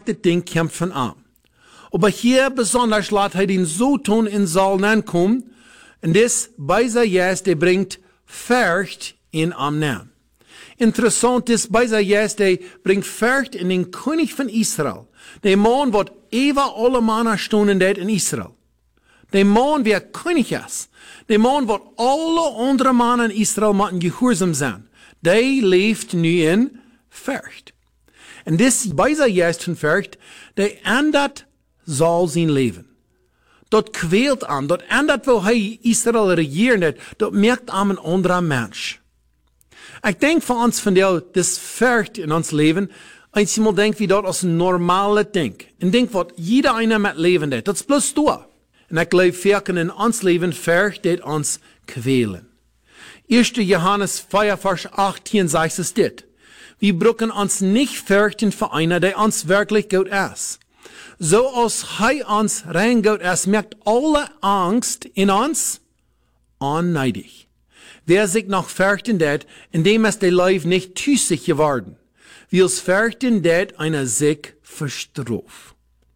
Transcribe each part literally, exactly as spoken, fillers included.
das Ding kommt von ihm. Aber hier besonders lässt er den Soton in Saal ankommen, und das beiser Jes, der bringt Furcht in am Namen. Interessant ist, beiser Jes, der bringt Furcht in den König von Israel. Der Mann wird ewig alle Männer stunden in Israel. Der Mann, wer König ist, der Mann wird alle anderen Männer in Israel machen gehorsam sein. Der lebt nu in Furcht. Und das beiser Jes von Furcht, der ändert soll sein Leben. Dat quält an, dat ändert, wo hij Israel regieren hat, dat merkt an ein anderer Mensch. Ich denke von uns, von der, das Furcht in uns Leben, einmal denk wie dat als ein normale Ding. Und denk, was jeder einer mit Leben hat, das ist bloß du. Und ich glaube, wir in uns Leben Furcht, das uns quälen. erster Johannes vier, Vers achtzehn sagt es dit. Wir brauchen uns nicht fürchten für einer, der uns wirklich gut ist. So als hij uns reingeht, es merkt alle Angst in uns unneidig. Wer sich noch fürchten det, indem es der Leib nicht tüßig geworden, will fürchten det einer sich verstraft.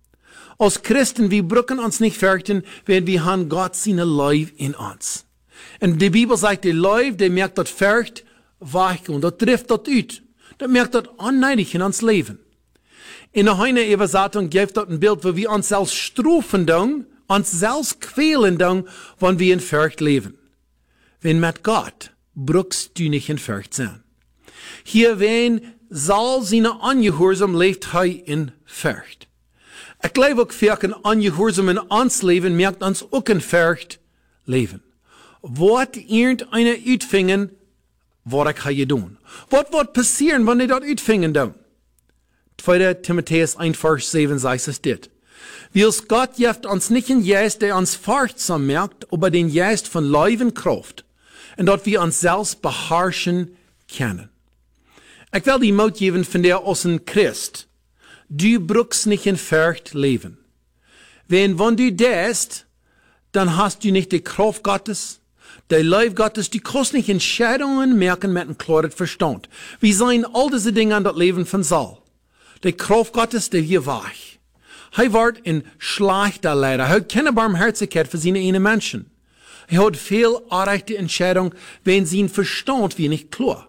Als Christen, wir brauchen uns nicht fürchten, wenn wir haben Gott seine Leib in uns. Und die Bibel sagt, der Leib, der merkt das Furcht weich und das trifft das aus. Das merkt das unneidig in uns Leben. In der eine Übersetzung gibt es ein Bild, wo wir uns selbst strafen, uns selbst quälen, wenn wir in Furcht leben. Wenn mit Gott, brauchst du nicht in Furcht sein. Hier, wenn soll seine Ungehorsam lebt, er in Furcht. Ich glaube auch, wir können Ungehorsam in uns leben, merkt uns auch in Furcht leben. Was irgendeine uitvingen, was ich hier tun? Was wird passieren, wenn die dort uitvingen tun? zweiter Timotheus eins, Vers sieben sagt es dit. Wils Gott jeft uns nicht in Geist, der uns furchtsam merkt, aber den Geist von Leib und Kraft, und dort wir uns selbst beherrschen können. Ich will die Mut geben von der aus ein Christ. Du brauchst nicht in Furcht leben. Wenn, wenn du das, dann hast du nicht die Kraft Gottes, der Leib Gottes, du kannst nicht Entscheidungen merken mit einem klaren Verstand. Wir sehen all diese Dinge an das Leben von Saul. Die Kraft Gottes, der hier weich. Er wird ein schlechter Leiter. Er hat keine Barmherzigkeit für seine einen Menschen. Er hat viel unrechte Entscheidungen, wenn sein Verstand wie nicht klar.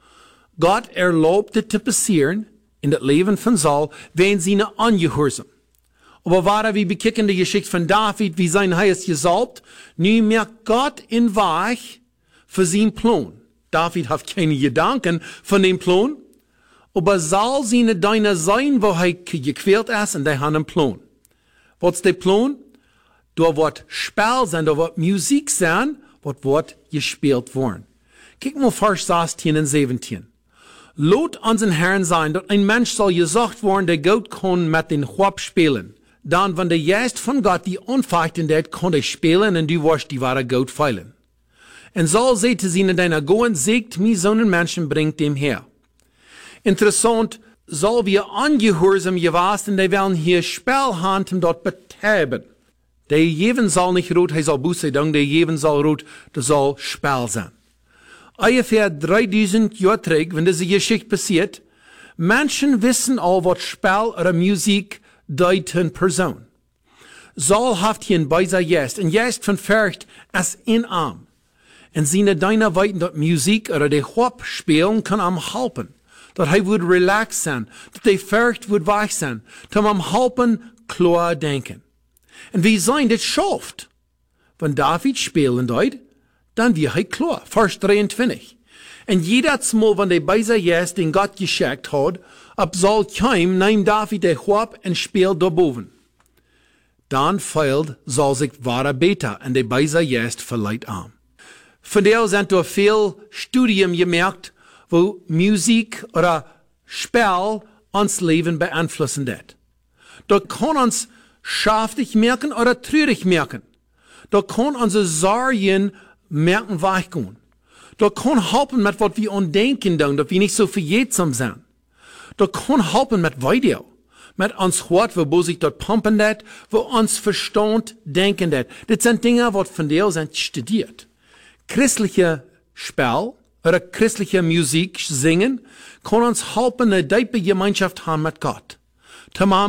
Gott erlaubt es zu passieren in das Leben von Saul, wenn sie nicht ungehorsam. Aber war wie bekicken die Geschichte von David, wie sein Heil gesalbt, nu merkt Gott in weich für seinen Plan. David hat keine Gedanken von dem Plan, aber soll seine Deine sein, wo er gequält ist, und der hat einen Plan. Was ist der Plan? Da wird Spiel sein, da wird Musik sein, was wird gespielt worden. Kick mal Vers sechzehn und siebzehn. Lot unseren Herrn sein, dass ein Mensch soll gesagt worden, der Gott kann mit den Chop spielen. Dann, wenn der Geist von Gott die Unfechten det, kann er spielen, und du wirst die wahre Gott feilen. Und soll sehte sie in deiner Goen, sägt mir so einen Menschen, bringt dem her. Interessant, soll wir ungehorsam gewesen, die werden hier Spielhand dort betreiben. Der Jeven soll nicht rot, er soll Buße tun, der Jeven soll rot, das soll Spiel sein. Ungefähr dreitausend Jahre zurück, wenn diese Geschichte passiert, Menschen wissen all, was Spiel oder Musik deuten Person. Saul haft hier ein beiser Jest, ein Jest von Furcht als in Arm. Und seine deiner weiten dort Musik oder der Hop spielen kann am helfen. Dat hij would relax zijn, dat die Furcht would weich zijn, dat am helpen klar denken. Und wie sein das schafft? Wenn David spielen deut, dann wird er klar. Vers dreiundzwanzig. Und jedes Mal, wenn der Beiser Jes den Gott geschickt hat, ab Saul kam, nahm David der Hop und spielt da boven. Dann feilt Saul sich wahre Beter und der Beiser Jes verleiht an. Von der sind da viel Studien gemerkt, wo Musik oder Spiel uns Leben beeinflussen wird. Da kann uns schaftig merken oder traurig merken. Da kann unsere Sorgen merken weichgehen. Da kann helfen mit was wir undenken, dass wir nicht so verjährsam sind. Da kann helfen mit Video. Mit uns Hort, wo sich dort pumpen det, wo uns Verstand denken det. Das sind Dinge, was von der sind studiert. Christliche Spiel oder christliche Musik singen kann uns helfen, eine tiefe Gemeinschaft haben mit Gott.